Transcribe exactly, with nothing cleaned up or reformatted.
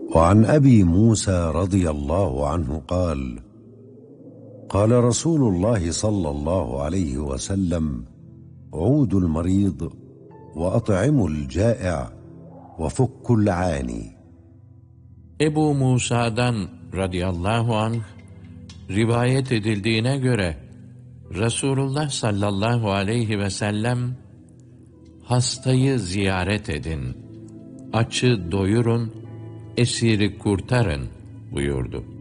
وعن أبي موسى رضي الله عنه قال قال رسول الله صلى الله عليه وسلم عودوا المريض وأطعموا الجائع وفكوا العاني. Ebu Musa'dan radıyallahu anh rivayet edildiğine göre Resulullah sallallahu aleyhi ve sellem hastayı ziyaret edin, açı doyurun, esiri kurtarın buyurdu.